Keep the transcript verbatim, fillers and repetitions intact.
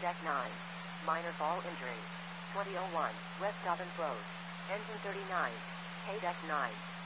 Deck nine. Minor fall injury. twenty oh one, West Dobbins Road. Engine thirty-nine. K Deck nine.